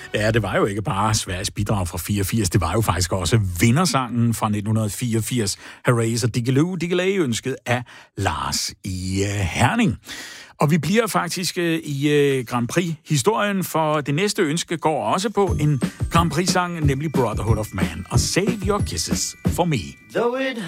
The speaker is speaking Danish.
Ja, det var jo ikke bare Sveriges bidrag fra 84, det var jo faktisk også vindersangen fra 1984, Hooray, og Diggiloo ønsket af Lars i Herning. Og vi bliver faktisk i Grand Prix-historien, for det næste ønske går også på en Grand Prix-sang, nemlig Brotherhood of Man og Save Your Kisses for Me. Though it